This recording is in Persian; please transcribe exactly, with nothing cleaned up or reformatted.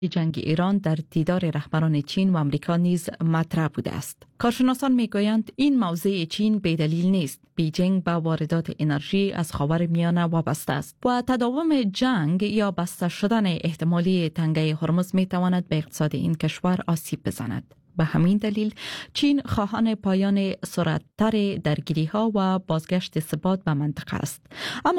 جنگ ایران در دیدار رهبران چین و آمریکا نیز مطرح بوده است. کارشناسان میگویند این موضع چین بدلیل نیست. بیجینگ به واردات انرژی از خاورمیانه وابسته است و تداوم جنگ یا بسته شدن احتمالی تنگه هرمز میتواند به اقتصاد این کشور آسیب بزند. به همین دلیل چین خواهان پایان سرعت‌تر درگیری‌ها و بازگشت ثبات به منطقه است. اما